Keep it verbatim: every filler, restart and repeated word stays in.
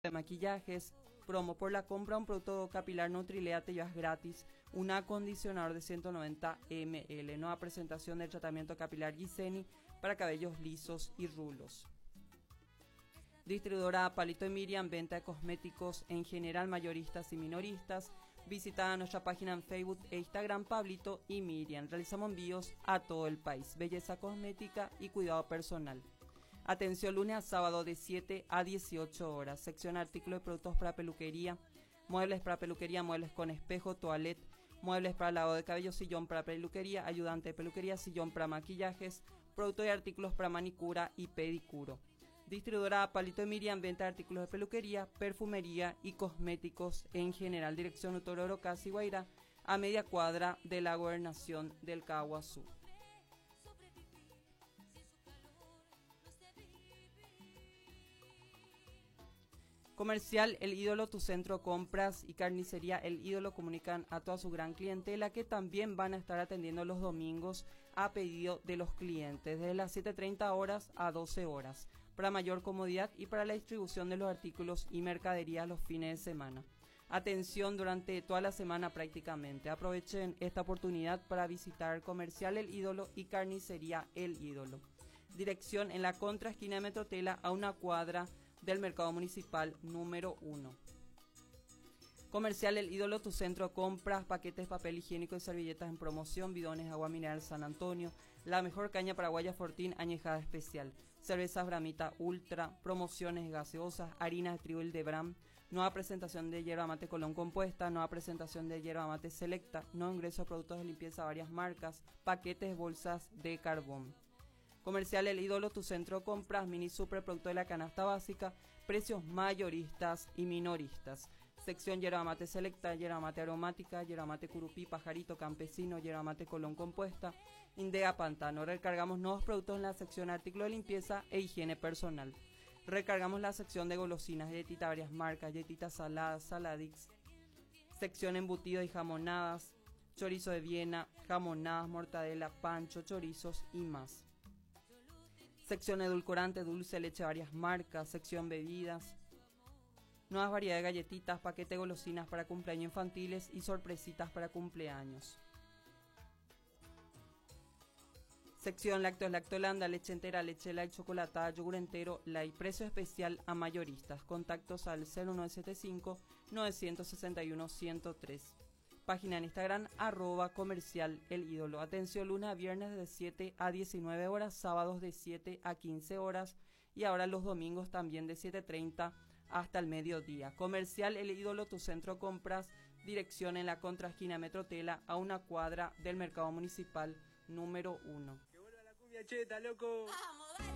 de maquillajes, promo por la compra de un producto capilar Nutrilea te llevas gratis un acondicionador de ciento noventa mililitros, nueva presentación del tratamiento capilar Giseni para cabellos lisos y rulos. Distribuidora Palito y Miriam, venta de cosméticos en general, mayoristas y minoristas. Visita nuestra página en Facebook e Instagram Pablito y Miriam. Realizamos envíos a todo el país. Belleza cosmética y cuidado personal. Atención lunes a sábado de siete a dieciocho horas. Sección artículos de productos para peluquería. Muebles para peluquería, muebles con espejo, toalette. Muebles para lavado de cabello, sillón para peluquería, ayudante de peluquería, sillón para maquillajes. Productos y artículos para manicura y pedicuro. Distribuidora Palito de Miriam, venta de artículos de peluquería, perfumería y cosméticos en general. Dirección Utororo, Casi Guairá, a media cuadra de la gobernación del Caguazú. Comercial El Ídolo, tu centro de compras y carnicería El Ídolo comunican a toda su gran clientela que también van a estar atendiendo los domingos a pedido de los clientes, desde las siete treinta horas a doce horas, para mayor comodidad y para la distribución de los artículos y mercaderías los fines de semana. Atención durante toda la semana prácticamente. Aprovechen esta oportunidad para visitar Comercial El Ídolo y Carnicería El Ídolo. Dirección en la contraesquina de Metrotela, a una cuadra del Mercado Municipal número uno. Comercial El Ídolo, tu centro de compras, paquetes, papel higiénico y servilletas en promoción, bidones, agua mineral San Antonio, la mejor caña paraguaya Fortín añejada especial, cervezas Bramita Ultra, promociones gaseosas, harinas de trigo Hildebram, nueva presentación de yerba mate Colón compuesta, nueva presentación de yerba mate Selecta, nuevo ingreso de productos de limpieza varias marcas, paquetes, bolsas de carbón. Comercial El Ídolo, tu centro de compras, mini super, producto de la canasta básica, precios mayoristas y minoristas. Sección yerba mate Selecta, yerba mate aromática, yerba mate Curupí, Pajarito, Campesino, yerba mate Colón compuesta, Indea Pantano. Recargamos nuevos productos en la sección artículos de limpieza e higiene personal. Recargamos la sección de golosinas, galletitas varias marcas, galletitas saladas, saladix, sección embutidos y jamonadas, chorizo de Viena, jamonadas, mortadela, pancho, chorizos y más. Sección edulcorante, dulce, leche, varias marcas, sección bebidas, nuevas variedades de galletitas, paquete de golosinas para cumpleaños infantiles y sorpresitas para cumpleaños. Sección lácteos, lactolanda, leche entera, leche light, chocolatada, yogur entero, light, precio especial a mayoristas. Contactos al cero nueve siete cinco, nueve seis uno, uno cero tres. Página en Instagram, arroba comercial El Ídolo. Atención lunes a viernes de siete a diecinueve horas, sábados de siete a quince horas y ahora los domingos también de siete treinta hasta el mediodía. Comercial El Ídolo, tu centro de compras, dirección en la contraesquina Metrotela, a una cuadra del Mercado Municipal número uno. Que vuelva la cumbia cheta, loco.